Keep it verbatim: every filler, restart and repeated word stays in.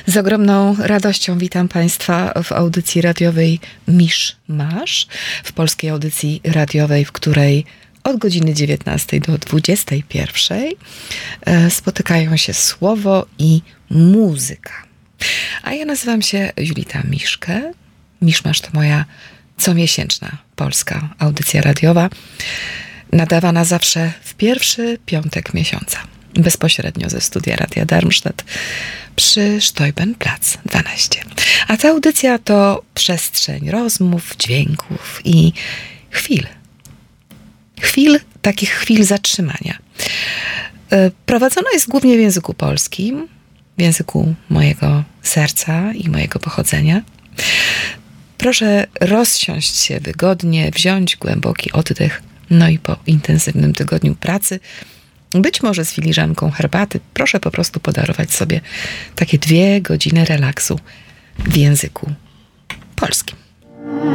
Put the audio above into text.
Z ogromną radością witam Państwa w audycji radiowej Misz Masz, w polskiej audycji radiowej, w której od godziny dziewiętnastej do dwudziestej pierwszej spotykają się słowo i muzyka. A ja nazywam się Julita Miszke. Misz Masz to moja comiesięczna polska audycja radiowa, nadawana zawsze w pierwszy piątek miesiąca, bezpośrednio ze studia Radia Darmstadt przy Steubenplatz dwanaście. A ta audycja to przestrzeń rozmów, dźwięków i chwil. Chwil, takich chwil zatrzymania. Prowadzona jest głównie w języku polskim, w języku mojego serca i mojego pochodzenia. Proszę rozsiąść się wygodnie, wziąć głęboki oddech, no i po intensywnym tygodniu pracy, być może z filiżanką herbaty, proszę po prostu podarować sobie takie dwie godziny relaksu w języku polskim.